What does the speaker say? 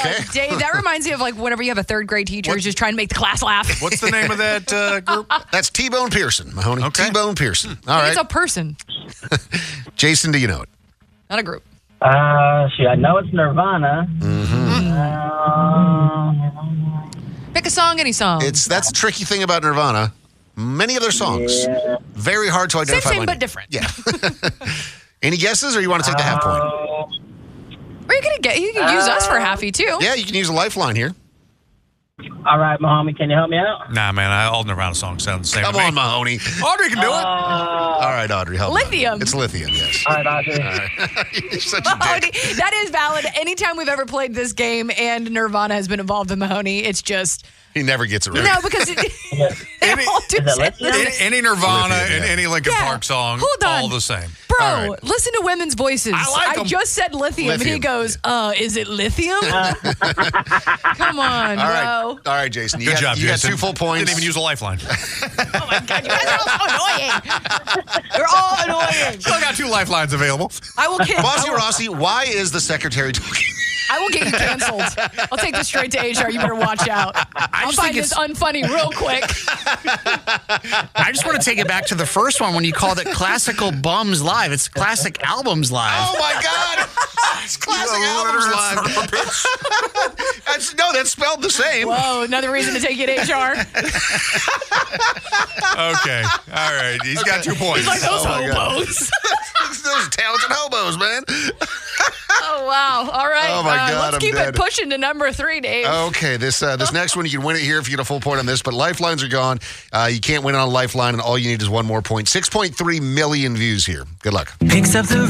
Okay. Dave, that reminds me of like whenever you have a third grade teacher who's just trying to make the class laugh. What's the name of that group? That's T-Bone Pearson, Mahoney. Okay. T-Bone Pearson. All I think right. it's a person, Jason, do you know it? not a group. I know it's Nirvana. Pick a song, any song. That's the tricky thing about Nirvana. Many of their songs, very hard to identify. Same, by but name. different. Yeah. Any guesses, or you want to take the half point? Or you can use us for halfie too. Yeah, you can use a lifeline here. All right, Mohammed, can you help me out? Nah, man, all Nirvana songs sound the same. Come to me. on, Mahoney. Audrey can do it. All right, Audrey, help me out. Lithium. It's lithium, yes. All right, Audrey. You're such a Mahoney, dick. that is valid. Anytime we've ever played this game and Nirvana has been involved with Mahoney, it's just He never gets it right. no because they all do Is it say lithium? this. Any Nirvana Lithium, and yeah. any Linkin Yeah. Park song, Hold on. all the same. Bro, All right. listen to women's voices. I like 'em. just said lithium, and he Lithium. goes, is it lithium? Come on, All right, bro. all right, Jason. Good job, You got Jason. 2 full points. Didn't even use a lifeline. Oh my God, you guys are all so annoying. You're all annoying. Still got 2 lifelines available. I will get Bossy Rossi, why is the secretary talking? I will get you canceled. I'll take this straight to HR. You better watch out. I'll just find think this unfunny real quick. I just want to take it back to the first one when you called it Classical Bums Live. It's Classic Albums Live. Oh my God! It's classic albums live. That's spelled the same. Whoa, another reason to take you to HR. Okay. All right. He's got 2 points. He's like, those Oh my God. hobos. Those talented hobos, man. Oh, wow. All right. Oh, my God, let's I'm keep dead. it pushing to number 3, Dave. Okay, this next one, you can win it here if you get a full point on this, but lifelines are gone. You can't win on a lifeline, and all you need is one more point. 6.3 million views here. Good luck. Picks up the